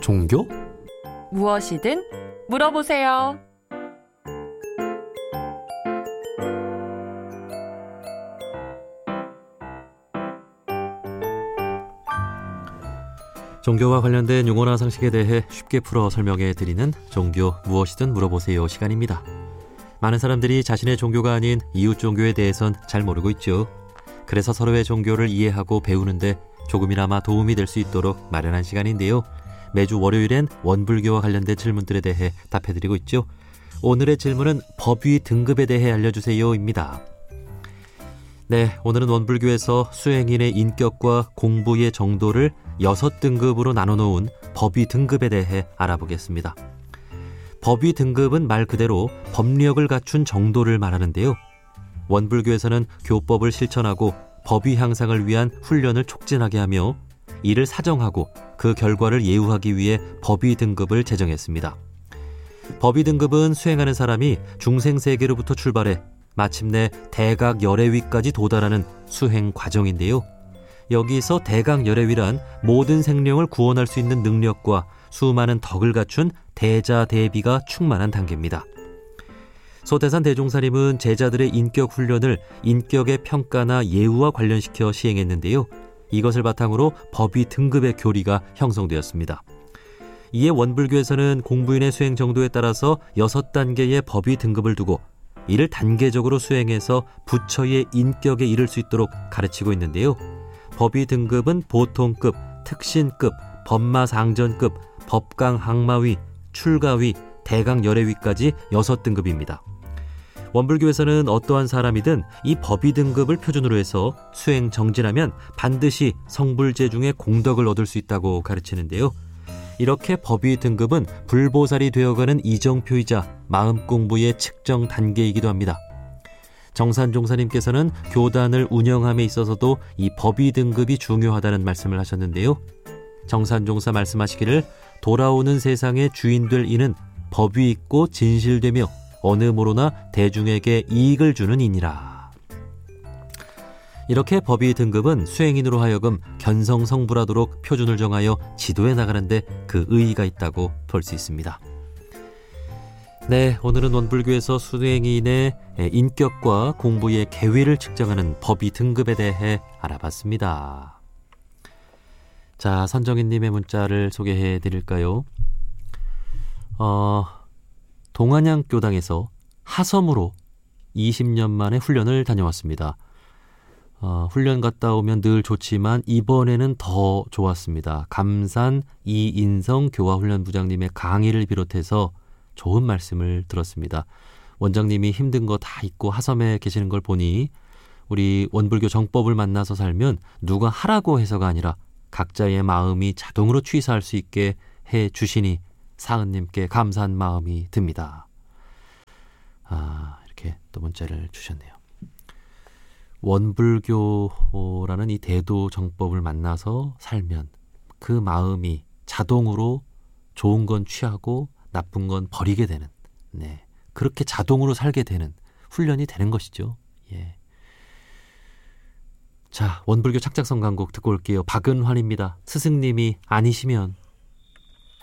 종교? 무엇이든 물어보세요. 종교와 관련된 용어나 상식에 대해 쉽게 풀어 설명해 드리는 종교 무엇이든 물어보세요 시간입니다. 많은 사람들이 자신의 종교가 아닌 이웃 종교에 대해선 잘 모르고 있죠. 그래서 서로의 종교를 이해하고 배우는데 조금이나마 도움이 될 수 있도록 마련한 시간인데요. 매주 월요일엔 원불교와 관련된 질문들에 대해 답해드리고 있죠. 오늘의 질문은 법위 등급에 대해 알려주세요입니다. 네, 오늘은 원불교에서 수행인의 인격과 공부의 정도를 6등급으로 나눠놓은 법위 등급에 대해 알아보겠습니다. 법위 등급은 말 그대로 법력을 갖춘 정도를 말하는데요. 원불교에서는 교법을 실천하고 법위 향상을 위한 훈련을 촉진하게 하며 이를 사정하고 그 결과를 예우하기 위해 법위 등급을 제정했습니다. 법위 등급은 수행하는 사람이 중생세계로부터 출발해 마침내 대각열애위까지 도달하는 수행 과정인데요. 여기서 대각열애위란 모든 생명을 구원할 수 있는 능력과 수많은 덕을 갖춘 대자대비가 충만한 단계입니다. 소태산 대종사님은 제자들의 인격 훈련을 인격의 평가나 예우와 관련시켜 시행했는데요. 이것을 바탕으로 법위 등급의 교리가 형성되었습니다. 이에 원불교에서는 공부인의 수행 정도에 따라서 6단계의 법위 등급을 두고 이를 단계적으로 수행해서 부처의 인격에 이를 수 있도록 가르치고 있는데요. 법위 등급은 보통급, 특신급, 법마상전급, 법강항마위, 출가위, 대강열애위까지 6등급입니다. 원불교에서는 어떠한 사람이든 이 법위 등급을 표준으로 해서 수행 정진하면 반드시 성불제 중에 공덕을 얻을 수 있다고 가르치는데요. 이렇게 법위 등급은 불보살이 되어가는 이정표이자 마음 공부의 측정 단계이기도 합니다. 정산종사님께서는 교단을 운영함에 있어서도 이 법위 등급이 중요하다는 말씀을 하셨는데요. 정산종사 말씀하시기를 돌아오는 세상의 주인 될 이는 법위 있고 진실되며 어느 모로나 대중에게 이익을 주는 이니라. 이렇게 법위 등급은 수행인으로 하여금 견성성불하도록 표준을 정하여 지도해 나가는데 그 의의가 있다고 볼 수 있습니다. 네, 오늘은 원불교에서 수행인의 인격과 공부의 계위를 측정하는 법위 등급에 대해 알아봤습니다. 자, 선정인님의 문자를 소개해 드릴까요? 동안양 교당에서 하섬으로 20년 만에 훈련을 다녀왔습니다. 훈련 갔다 오면 늘 좋지만 이번에는 더 좋았습니다. 감산 이인성 교화훈련부장님의 강의를 비롯해서 좋은 말씀을 들었습니다. 원장님이 힘든 거 다 잊고 하섬에 계시는 걸 보니 우리 원불교 정법을 만나서 살면 누가 하라고 해서가 아니라 각자의 마음이 자동으로 취사할 수 있게 해 주시니 사은님께 감사한 마음이 듭니다. 이렇게 또 문자를 주셨네요. 원불교라는 이 대도 정법을 만나서 살면 그 마음이 자동으로 좋은 건 취하고 나쁜 건 버리게 되는, 그렇게 자동으로 살게 되는 훈련이 되는 것이죠. 예. 자, 원불교 착작성강곡 듣고 올게요. 박은환입니다. 스승님이 아니시면.